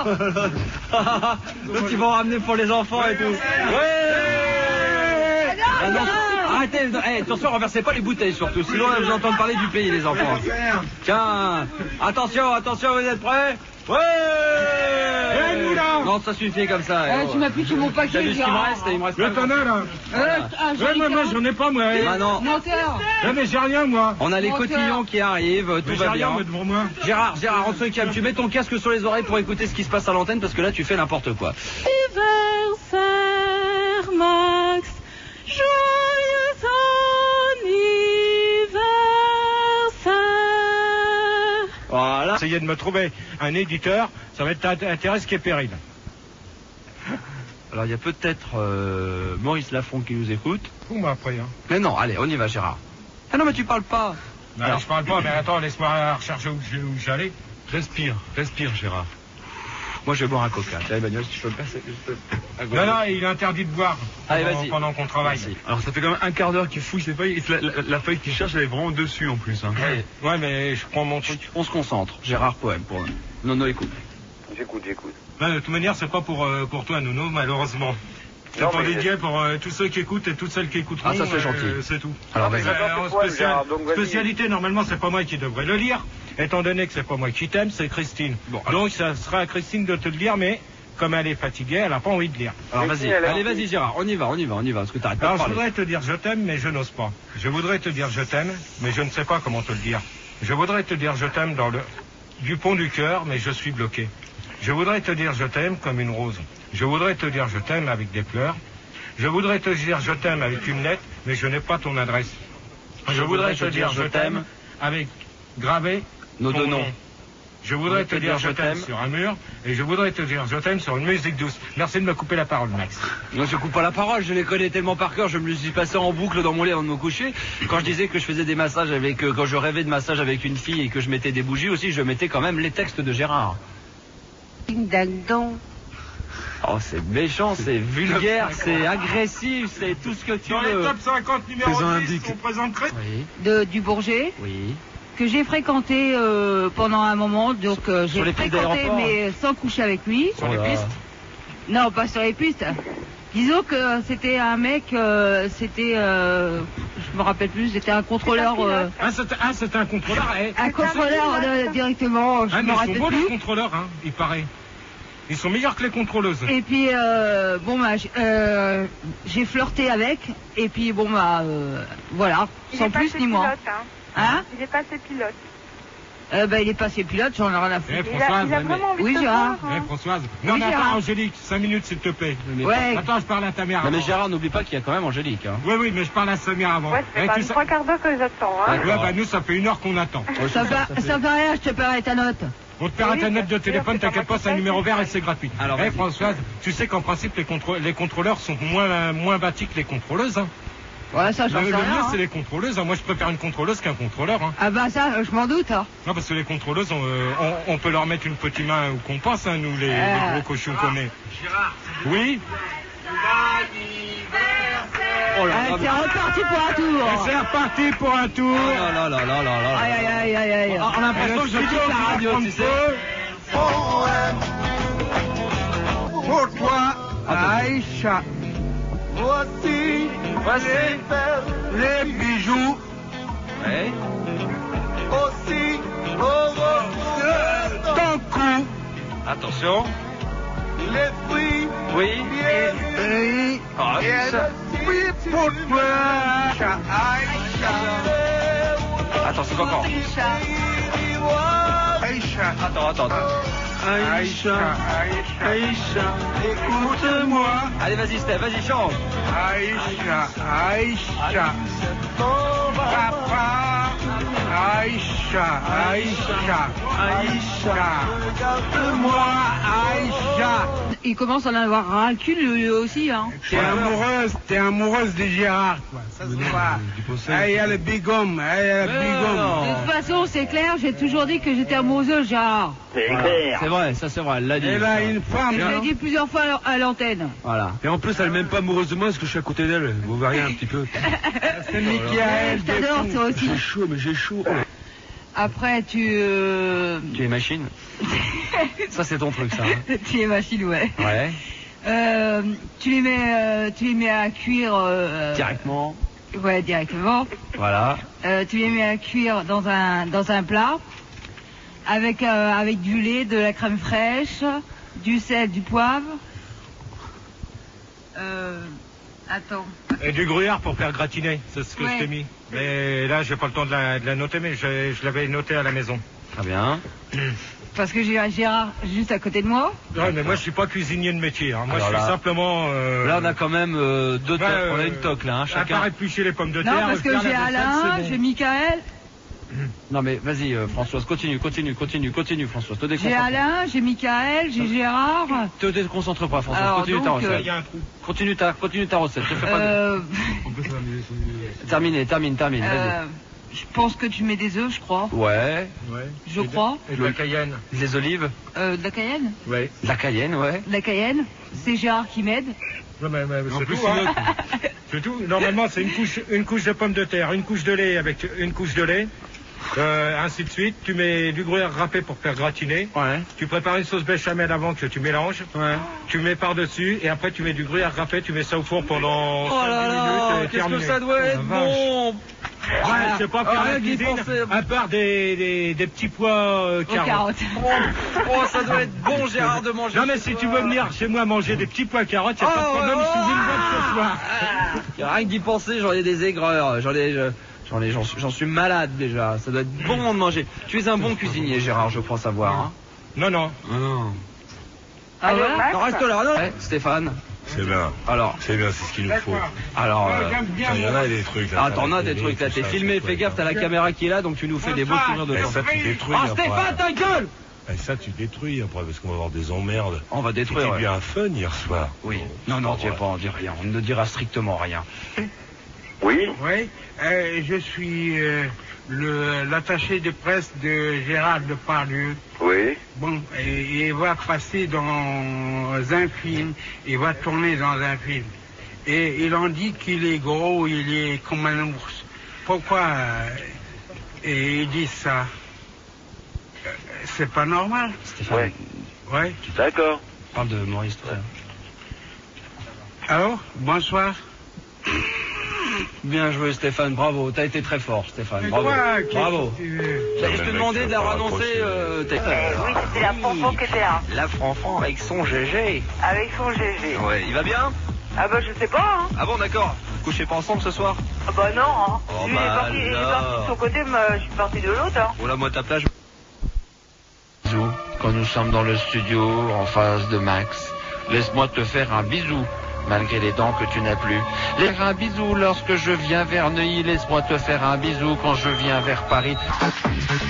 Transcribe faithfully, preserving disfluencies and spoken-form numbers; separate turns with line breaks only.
Donc ils vont ramener pour les enfants et tout. Ouais. Ah non, arrêtez, hey, attention, renversez pas les bouteilles surtout, sinon vous entendez parler du pays les enfants. Tiens, attention, attention, vous êtes prêts? Ouais. Non, ça suffit comme ça.
Eh, tu m'as piqué mon paquet.
T'as vu ce qu'il me reste? Il me reste.
Le t'en as là.
Euh, ah,
Ouais, moi, moi, j'en ai pas, moi.
Ah non.
Menteur.
Ouais, mais j'ai rien, moi.
On a les cotillons qui arrivent, tout
Mais j'ai
va
rien,
bien.
moi, devant moi.
Gérard, Gérard, en ce calme, tu mets ton casque sur les oreilles pour écouter ce qui se passe à l'antenne parce que là tu fais n'importe quoi.
Anniversaire, Max. Joyeux anniversaire.
Voilà.
Essayez de me trouver un éditeur, ça va être intérêt qui est péril.
Alors il y a peut-être euh, Maurice Lafont qui nous écoute.
Ou moi après, hein.
Mais non, allez, on y va Gérard. Ah non mais tu parles pas.
Bah,
Alors,
je parle pas, mais attends, laisse-moi rechercher où j'ai- où j'allais.
Respire, respire Gérard.
moi je vais boire un coca. Tiens Emmanuel, si tu peux me passer juste un coca.
Non, non, il est interdit de boire
Allez,
pendant,
vas-y.
pendant qu'on travaille.
Merci.
Alors ça fait quand même un quart d'heure qu'il fouille ses feuilles, et la, la- la feuille qu'il cherche elle est vraiment dessus en plus. Hein.
Allez,
Ouais, mais je prends mon truc.
on se concentre. Gérard Poème pour nous. Non, non, écoute.
J'écoute, j'écoute.
Bah, de toute manière, c'est pas pour, euh, pour toi, Nono, malheureusement. C'est
Non,
pour
mais-
dédier pour euh, tous ceux qui écoutent et toutes celles qui écouteront.
Ah, ça, c'est gentil.
euh, c'est tout.
Alors,
mais
vas-y.
j'adore
en
ce poème,
spécial-
Gérard, donc vas-y.
spécialité, normalement, c'est pas moi qui devrais le lire, étant donné que c'est pas moi qui t'aime, c'est Christine.
Bon, alors-
Donc, ça sera à Christine de te le lire, mais comme elle est fatiguée, elle a pas envie de lire.
Alors
Mais
vas-y,
si, elle est
allez
en-
vas-y Gérard, on y va, on y va, on y va, parce que t'arrêtes pas de
Alors, je
parler.
voudrais te dire je t'aime, mais je n'ose pas. Je voudrais te dire je t'aime, mais je ne sais pas comment te le dire. Je voudrais te dire je t'aime dans le du pont du cœur, mais je suis bloqué. Je voudrais te dire je t'aime comme une rose. Je voudrais te dire je t'aime avec des pleurs. Je voudrais te dire je t'aime avec une lettre, mais je n'ai pas ton adresse. Je voudrais te dire je t'aime avec gravé
Nos
ton
deux
nom.
noms.
Je voudrais te dire je t'aime sur un mur, et je voudrais te dire je t'aime sur une musique douce. Merci de me couper la parole, Max.
Moi je coupe pas la parole, je les connais tellement par cœur, je me les suis passé en boucle dans mon lit avant de me coucher. Quand je disais que je faisais des massages avec, euh, quand je rêvais de massages avec une fille et que je mettais des bougies aussi, je mettais quand même les textes de Gérard.
Ding dang dong.
Oh c'est méchant, c'est vulgaire, c'est agressif, c'est tout ce que tu
Dans les
veux.
top cinquante numéro
Faisons
dix,
indique.
on présenterait...
Oui,
De, du Bourget,
oui.
que j'ai fréquenté euh, pendant un moment, donc euh,
Sur
j'ai
les pistes
fréquenté
d'aéroport.
mais sans coucher avec lui.
Sur les
Oh là.
pistes.
Non, pas sur les pistes. Disons que c'était un mec, euh, c'était, euh, je me rappelle plus, c'était un contrôleur, euh,
Ah, c'est ah, c'est un contrôleur, eh.
un contrôleur euh, directement, je
Ah,
me
mais ils sont
rappelle
beaux les
plus.
contrôleurs, hein, il paraît. Ils sont meilleurs que les contrôleuses.
Et puis euh, bon bah j'- euh, j'ai flirté avec, et puis bon bah euh, voilà,
Il
sans
est
plus
passé
ni moins.
pilote, hein.
Hein
Il est passé pilote.
euh, bah il est passé pilote, j'en ai rien à
Eh,
foutre.
Il a,
Françoise,
il a
mais-
vraiment envie
Oui,
de te
Gérard.
voir,
Eh,
hein.
Françoise. Non,
Oui,
mais attends,
Gérard.
Angélique, cinq minutes, s'il te plaît.
Mais
Ouais.
Attends, je parle à ta mère
Non mais
avant.
Gérard, n'oublie pas qu'il y a quand même Angélique. Hein.
Oui, oui, mais je parle à Samir avant.
Ouais,
Eh,
c'est pas
tu
une
sais-
trois quarts d'heure que j'attends, hein.
D'accord.
Ouais, bah nous, ça fait une heure qu'on attend.
Oh,
Ça
ça,
va,
ça fait-
ça fait rien, je te paierai ta note.
On te perd
Oui,
internet de
bien sûr,
téléphone,
c'est pas
t'inquiète pas,
moi
c'est un
qui
numéro
paye.
vert et c'est gratuit.
Alors,
Eh,
vas-y.
Françoise, tu sais qu'en principe, les, contrô- les contrôleurs sont moins, moins bâtis que les contrôleuses. Hein.
Ouais, ça, j'en
Le,
sais
le
rien.
mieux,
hein.
c'est les contrôleuses. hein. Moi, je préfère une contrôleuse qu'un contrôleur. Hein.
Ah bah ça, je m'en doute. Hein.
Non, parce que les contrôleuses, on, euh, on, on peut leur mettre une petite main où qu'on pense, hein, nous, les,
Ah.
les gros cochons qu'on est. Oui.
Oh là
Allez,
là,
c'est reparti pour un
Et
tour.
c'est reparti pour un tour.
Oh là là là là là là.
Aïe aïe aïe aïe aïe.
On a l'impression que je quitte la radio, tu sais.
Pour toi, Aïcha. Voici,
Voici.
les bijoux.
Ouais.
Aussi, ton cou.
Attention.
Les fruits.
Oui.
Et
Ah, ça.
oui, pour toi, Aïcha.
Attends, c'est pas encore.
Aïcha.
Attends, attends, attends.
Aïcha, Aïcha, écoute-moi.
Allez, vas-y, Steph, vas-y, chante.
Aïcha, Aïcha, papa, Aïcha, Aïcha, Aïcha, regarde-moi, Aïcha.
Il commence à en avoir ras le cul lui aussi. Hein.
T'es amoureuse, t'es amoureuse de Gérard, quoi. Ça se voit. Ah, il y a le big homme, ah, il y a le big
non.
homme.
De toute façon, c'est clair, j'ai toujours dit que j'étais amoureuse de Gérard.
C'est vrai, ça c'est vrai, elle l'a dit.
Et là, une femme,
Je l'ai dit plusieurs fois à l'antenne.
Voilà.
Et en plus, elle est même pas amoureuse de moi parce que je suis à côté d'elle. Vous verrez un petit peu.
c'est Michael.
Je t'adore, toi aussi.
J'ai chaud, mais j'ai chaud.
Après, tu... Euh...
Tu es machine. Ça, c'est ton truc, ça. Hein.
Tu es machine, ouais.
Ouais.
Euh, tu les mets, euh, tu les mets à cuire. Euh,
Directement.
Ouais, directement.
Voilà.
Euh, tu les mets à cuire dans un dans un plat avec euh, avec du lait, de la crème fraîche, du sel, du poivre. Euh, attends.
Et du gruyère pour faire gratiner, c'est ce que
Ouais.
je t'ai mis. Mais là, j'ai pas le temps de la, de la noter, mais je, je l'avais noté à la maison.
Très bien.
Parce que j'ai Gérard juste à côté de moi.
Ouais, mais moi, je suis pas cuisinier de métier. Hein. Moi,
Alors
je suis
là-
simplement. Euh...
Là, on a quand même euh, deux
bah,
tocs.
euh,
On a une toque, là, hein,
À
chacun.
part éplucher les pommes de
Non,
terre.
parce que
faire
j'ai
la vaisselle,
Alain,
c'est bon.
j'ai Michael,
Non, mais vas-y, euh, Françoise, continue, continue, continue, continue, Françoise. Te
j'ai
déconcentre.
Alain, j'ai Michael, j'ai Gérard.
Te déconcentre pas, Françoise.
Alors,
continue ta
donc,
recette.
euh,
Il y a un trou.
Continue ta, continue ta recette. Te fais pas de-
Euh,
Terminé, termine, termine.
euh, je pense que tu mets des œufs, je crois.
Vas-y. Ouais.
Ouais.
Je
Et de-
crois.
Et de la cayenne.
Les olives.
Euh, de la cayenne.
Ouais.
De la cayenne, ouais.
De la cayenne. C'est Gérard qui m'aide.
Non, mais, mais
En
c'est
plus,
tout, hein. C'est tout. Normalement, c'est une couche, une couche de pommes de terre, une couche de lait avec une couche de lait, euh, ainsi de suite. Tu mets du gruyère râpé pour faire gratiner.
Ouais.
Tu prépares une sauce béchamel avant que tu mélanges.
Ouais.
Tu mets par-dessus et après tu mets du gruyère râpé. Tu mets ça au four pendant
Oh
cinq
là
dix
là,
minutes. et
qu'est-ce que
terminé.
ça doit être
Oh, la vache.
bon.
Ouais, je sais pas faire
Ah,
la
d'y
cuisine,
penser.
à part des, des, des petits pois euh,
Aux
carottes.
carottes.
Oh, oh, ça doit être bon, Gérard, de manger.
Non mais
chez
si
toi.
tu veux venir chez moi manger des petits pois carottes, y a pas de
Oh,
problème,
oh,
je cuisine bien ce soir.
Y a rien que d'y penser, j'en ai des aigreurs, j'en ai, je- j'en ai, j'en suis, j'en suis malade déjà. Ça doit être bon de manger. Tu es un bon cuisinier, Gérard, je crois savoir. Hein.
Non, non.
Ah
Allô,
voilà.
Max
Non, reste là, non. Ouais, Stéphane.
C'est bien,
Alors,
c'est bien, c'est ce qu'il nous faut.
alors. euh,
Il y en a des trucs là.
Ah, t'en as des trucs là, t'es filmé, fais gaffe, t'as la caméra qui est là, donc tu nous fais des beaux sourires de
Et
temps.
ça, tu détruis.
Ah,
après.
Stéphane, ta gueule.
Et ça, tu détruis après, parce qu'on va avoir des emmerdes.
On va détruire.
C'était
ouais.
bien un fun hier soir.
Oui. Non, non, tu vas pas en dire rien. On ne dira strictement rien.
Oui,
Oui, euh, je suis euh, le l'attaché de presse de Gérard Depardieu.
oui.
Bon, et il va passer dans un film, il va tourner dans un film. Et il en dit qu'il est gros, il est comme un ours. Pourquoi euh, et ils disent ça? Euh, C'est pas normal.
Stéphane,
Ouais.
Ouais.
D'accord.
parle de Maurice tout ça.
Alors, bonsoir.
Bien joué, Stéphane, bravo. T'as été très fort, Stéphane.
Mais
Bravo.
quoi, qu'est-ce
Bravo.
que tu veux?
Et je te demandais de la renoncer. Euh, tes-
Oui, c'était la Fanfan qui était là.
La Franfan avec son G G.
Avec son G G.
Ouais, il va bien?
Ah bah je sais pas, hein.
Ah bon, d'accord. Vous couchez pas ensemble ce soir?
Ah bah non, hein.
Oh,
Lui, il, est
bah
parti, il est
alors.
parti de son côté, mais je suis parti de l'autre, hein.
Voilà, moi, ta plage.
Bisous, quand nous sommes dans le studio en face de Max. Laisse-moi te faire un bisou, malgré les dents que tu n'as plus. Laisse un bisou lorsque je viens vers Neuilly. Laisse-moi te faire un bisou quand je viens vers Paris.